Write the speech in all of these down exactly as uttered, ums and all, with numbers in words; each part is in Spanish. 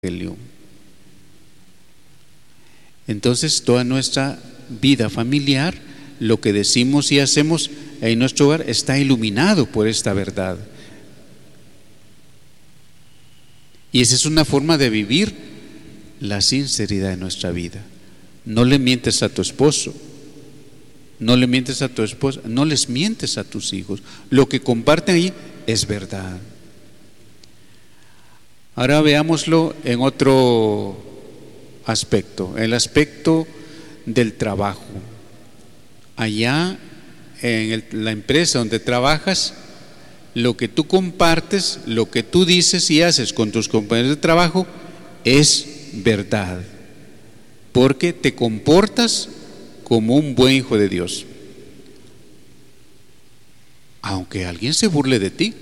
Evangelio. Entonces toda nuestra vida familiar, lo que decimos y hacemos en nuestro hogar está iluminado por esta verdad. Y esa es una forma de vivir la sinceridad de nuestra vida. No le mientes a tu esposo, no le mientes a tu esposa, no les mientes a tus hijos. Lo que comparten ahí es verdad. Ahora veámoslo en otro aspecto, el aspecto del trabajo. Allá en el, la empresa donde trabajas, lo que tú compartes, lo que tú dices y haces con tus compañeros de trabajo es verdad, porque te comportas como un buen hijo de Dios, aunque alguien se burle de ti.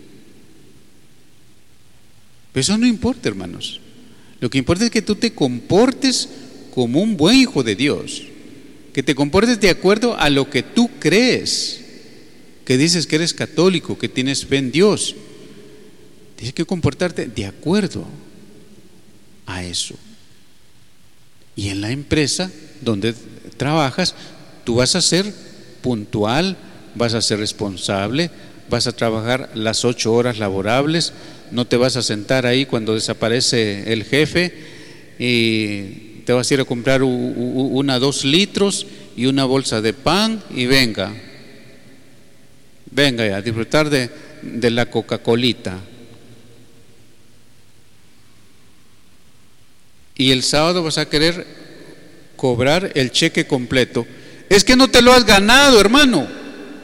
Pero eso no importa, hermanos. Lo que importa es que tú te comportes como un buen hijo de Dios, que te comportes de acuerdo a lo que tú crees, que dices que eres católico, que tienes fe en Dios. Tienes que comportarte de acuerdo a eso. Y en la empresa donde trabajas, tú vas a ser puntual, vas a ser responsable, vas a trabajar las ocho horas laborables. No te vas a sentar ahí cuando desaparece el jefe y te vas a ir a comprar una, dos litros y una bolsa de pan y venga, venga a disfrutar de, de la Coca-Colita. Y el sábado vas a querer cobrar el cheque completo. Es que no te lo has ganado, hermano.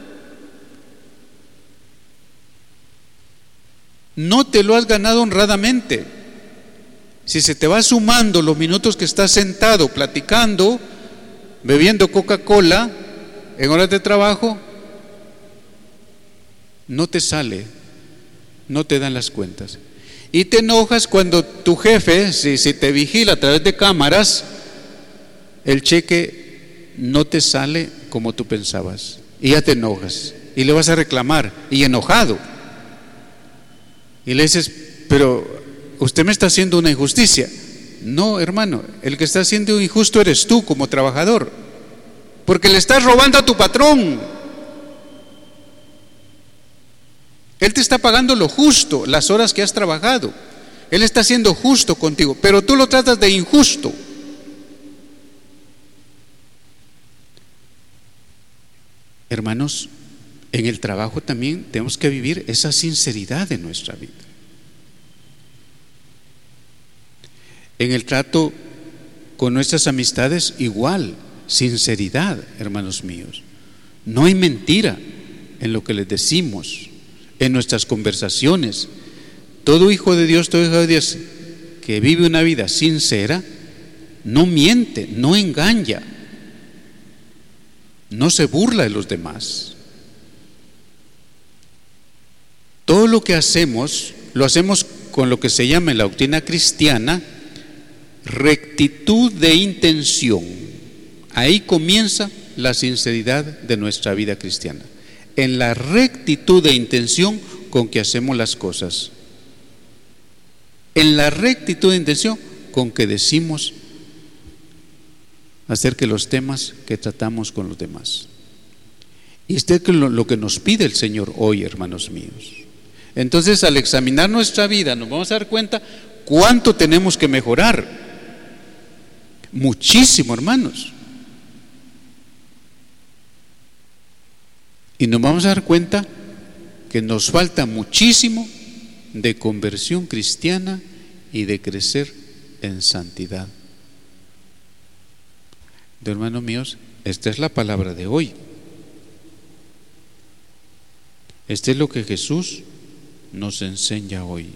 No te lo has ganado honradamente. Si se te va sumando los minutos que estás sentado platicando, bebiendo Coca-Cola en horas de trabajo, no te sale, no te dan las cuentas. Y te enojas cuando tu jefe, si, si te vigila a través de cámaras, el cheque no te sale como tú pensabas. Y ya te enojas y le vas a reclamar y enojado. Y le dices, pero usted me está haciendo una injusticia. No, hermano, el que está haciendo injusto eres tú como trabajador, porque le estás robando a tu patrón. Él te está pagando lo justo, las horas que has trabajado. Él está siendo justo contigo, pero tú lo tratas de injusto. Hermanos, en el trabajo también tenemos que vivir esa sinceridad de nuestra vida. En el trato con nuestras amistades igual, sinceridad, hermanos míos. No hay mentira en lo que les decimos, en nuestras conversaciones. Todo hijo de Dios, todo hijo de Dios que vive una vida sincera, no miente, no engaña, no se burla de los demás. Todo lo que hacemos, lo hacemos con lo que se llama en la doctrina cristiana rectitud de intención. Ahí comienza la sinceridad de nuestra vida cristiana, en la rectitud de intención con que hacemos las cosas, en la rectitud de intención con que decimos acerca de los temas que tratamos con los demás. Y esto es lo que nos pide el Señor hoy, hermanos míos. Entonces, al examinar nuestra vida, nos vamos a dar cuenta cuánto tenemos que mejorar. Muchísimo, hermanos. Y nos vamos a dar cuenta que nos falta muchísimo de conversión cristiana y de crecer en santidad. De hermanos míos, esta es la palabra de hoy. Este es lo que Jesús nos enseña hoy.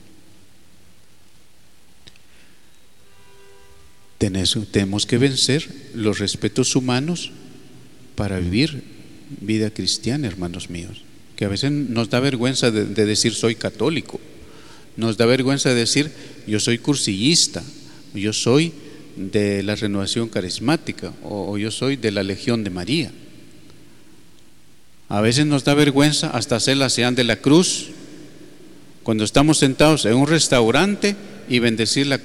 Tenemos que vencer los respetos humanos para vivir vida cristiana, hermanos míos. Que a veces nos da vergüenza de, de decir soy católico, nos da vergüenza de decir yo soy cursillista, yo soy de la Renovación Carismática o, o yo soy de la Legión de María. A veces nos da vergüenza hasta hacer la señal de la cruz cuando estamos sentados en un restaurante y bendecir la